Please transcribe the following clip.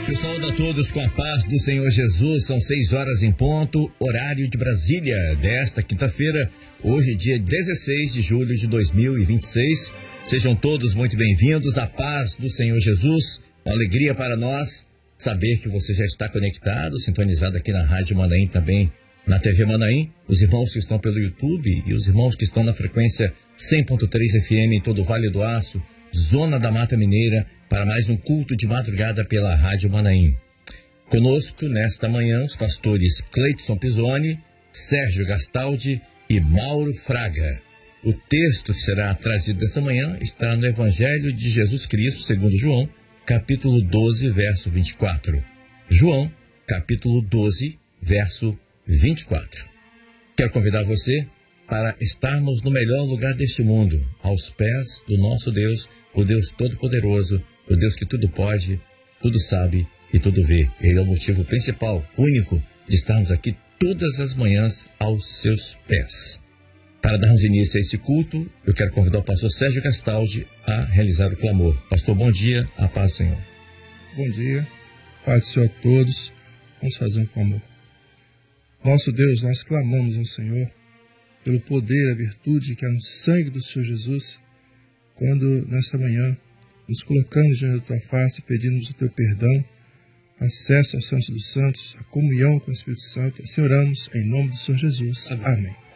Eu saúdo a todos com a paz do Senhor Jesus. São 6 horas em ponto, horário de Brasília, desta quinta-feira, hoje dia 16 de julho de 2026. Sejam todos muito bem-vindos. A paz do Senhor Jesus, uma alegria para nós saber que você já está conectado, sintonizado aqui na Rádio Manaim, também na TV Manaim. Os irmãos que estão pelo YouTube e os irmãos que estão na frequência 100.3 FM em todo o Vale do Aço, Zona da Mata Mineira, para mais um culto de madrugada pela Rádio Manaim. Conosco, nesta manhã, os pastores Cleidson Pisoni, Sérgio Gastaldi e Mauro Fraga. O texto que será trazido dessa manhã está no Evangelho de Jesus Cristo, segundo João, capítulo 12, verso 24. João, capítulo 12, verso 24. Quero convidar você para estarmos no melhor lugar deste mundo, aos pés do nosso Deus, o Deus Todo-Poderoso, o Deus que tudo pode, tudo sabe e tudo vê. Ele é o motivo principal, único, de estarmos aqui todas as manhãs aos seus pés. Para darmos início a esse culto, eu quero convidar o pastor Sérgio Gastaldi a realizar o clamor. Pastor, bom dia, a paz do Senhor. Bom dia, paz do Senhor a todos. Vamos fazer um clamor. Nosso Deus, nós clamamos ao Senhor pelo poder, a virtude que há no sangue do Senhor Jesus, quando nesta manhã nos colocamos diante da tua face, pedimos o teu perdão, acesso ao Santo dos Santos, a comunhão com o Espírito Santo. Assim oramos em nome do Senhor Jesus. Amém.